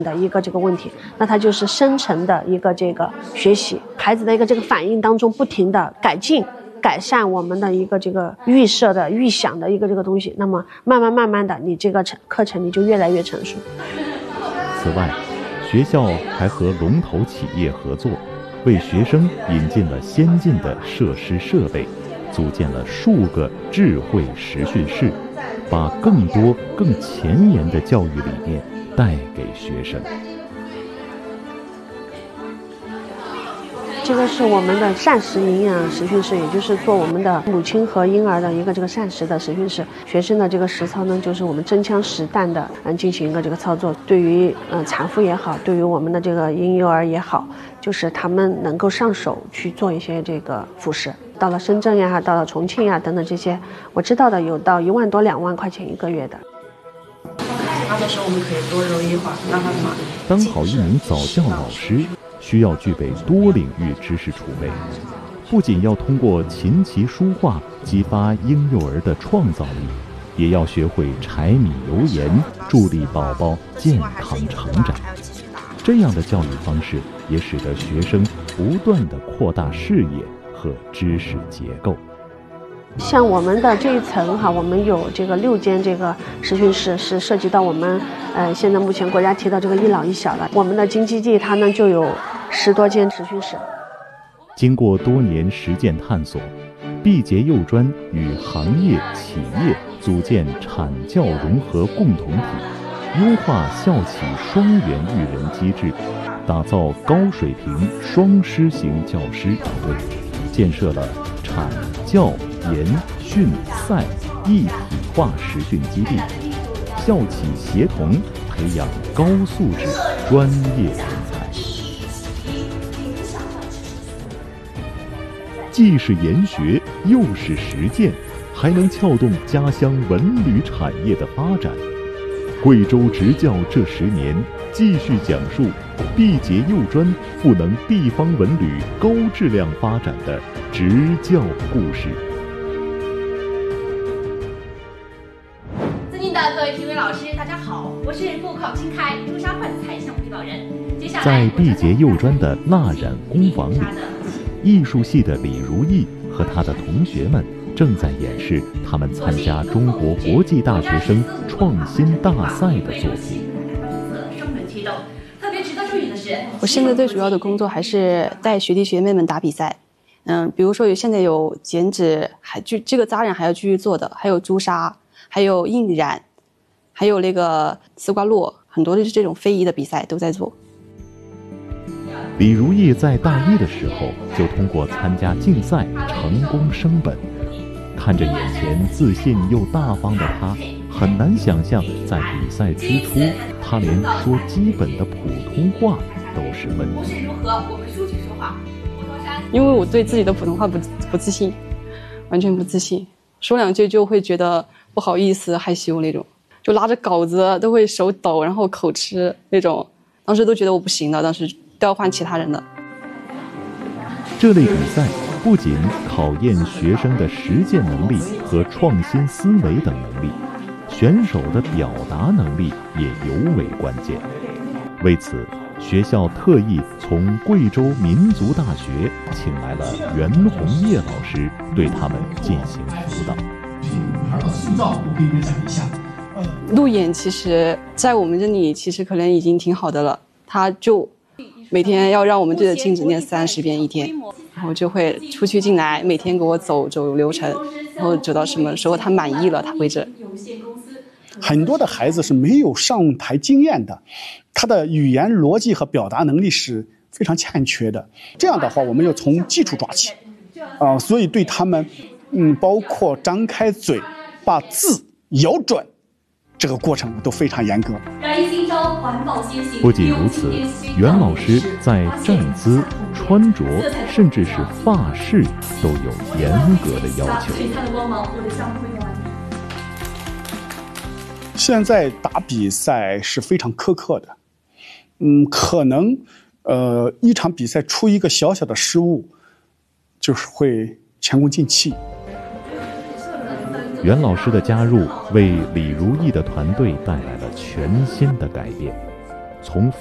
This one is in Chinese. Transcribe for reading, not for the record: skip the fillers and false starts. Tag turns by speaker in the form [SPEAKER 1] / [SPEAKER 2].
[SPEAKER 1] 的一个这个问题，那它就是深层的一个这个学习，孩子的一个这个反应当中不停的改进改善我们的一个这个预设的预想的一个这个东西，那么慢慢的你这个课程你就越来越成熟。
[SPEAKER 2] 此外，学校还和龙头企业合作，为学生引进了先进的设施设备，组建了数个智慧实训室，把更多更前沿的教育理念带给学生。
[SPEAKER 1] 这个是我们的膳食营养实训室，也就是做我们的母亲和婴儿的一个这个膳食的实训室。学生的这个实操呢，就是我们真枪实弹的进行一个这个操作。对于产妇也好，对于我们的这个婴幼儿也好，就是他们能够上手去做一些这个辅食。到了深圳呀，到了重庆呀等等这些，我知道的有到1万多2万块钱1个月的。
[SPEAKER 3] 他的时候我们可以多揉一会儿，让他怎么？
[SPEAKER 2] 当好一名早教老师，需要具备多领域知识储备，不仅要通过琴棋书画激发婴幼儿的创造力，也要学会柴米油盐，助力宝宝健康成长。这样的教育方式也使得学生不断地扩大视野和知识结构。
[SPEAKER 1] 像我们的这一层哈，我们有这个6间这个实训室，是涉及到我们现在目前国家提到这个一老一小的。我们的京基地它呢就有10多间实训室。
[SPEAKER 2] 经过多年实践探索，毕节幼专与行业企业组建产教融合共同体，优化校企双元育人机制，打造高水平双师型教师团队，建设了产教研训赛一体化实训基地，校企协同培养高素质专业人才。既是研学，又是实践，还能撬动家乡文旅产业的发展。贵州执教这10年，继续讲述毕节幼专赋能地方文旅高质量发展的执教故事。
[SPEAKER 4] 尊敬的各位评委老师，大家好，我是赴考新开朱砂焕彩项目指导人。接下来，
[SPEAKER 2] 在毕节幼专的蜡染工坊里，艺术系的李如意和他的同学们正在演示他们参加中国国际大学生创新大赛的作品。
[SPEAKER 4] 特别值得注意的是，
[SPEAKER 5] 我现在最主要的工作还是带学弟学妹们打比赛。比如说现在有剪纸，这个扎染还要继续做的，还有朱砂，还有印染，还有那个丝瓜络，很多的这种非遗的比赛都在做。
[SPEAKER 2] 李如意在大1的时候就通过参加竞赛成功升本，看着眼前自信又大方的他，很难想象在比赛之初，他连说基本的普通话都是问题。
[SPEAKER 4] 如何？我们书记说话。
[SPEAKER 5] 因为我对自己的普通话不自信，完全不自信，说2句就会觉得不好意思、害羞那种，就拿着稿子都会手抖，然后口吃那种，当时都觉得我不行了，当时都要换其他人的。
[SPEAKER 2] 这类比赛不仅考验学生的实践能力和创新思维等能力，选手的表达能力也尤为关键。为此，学校特意从贵州民族大学请来了袁红叶老师，对他们进行辅导。
[SPEAKER 6] 塑造我给你们讲一下。
[SPEAKER 5] 路演其实在我们这里其实可能已经挺好的了，他就每天要让我们对着镜子念30遍一天，然后就会出去进来，每天给我走流程，然后走到什么时候他满意了他为止。
[SPEAKER 6] 很多的孩子是没有上台经验的，他的语言逻辑和表达能力是非常欠缺的。这样的话，我们要从基础抓起，所以对他们，包括张开嘴、把字咬准，这个过程都非常严格。
[SPEAKER 2] 不仅如此，袁老师在站姿、穿着，甚至是发饰都有严格的要求。
[SPEAKER 6] 现在打比赛是非常苛刻的，可能一场比赛出一个小小的失误，就是会前功尽弃。
[SPEAKER 2] 袁老师的加入为李如意的团队带来了全新的改变。 从